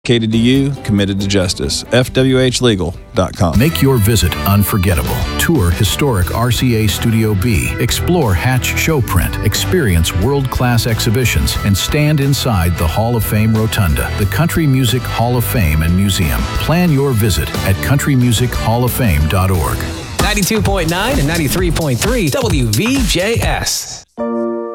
Dedicated to you, committed to justice. FWHlegal.com. Make your visit unforgettable. Tour historic RCA Studio B. Explore Hatch Showprint. Experience world-class exhibitions and stand inside the Hall of Fame Rotunda, the Country Music Hall of Fame and Museum. Plan your visit at countrymusichаллофfame.org. 92.9 and 93.3 WVJS.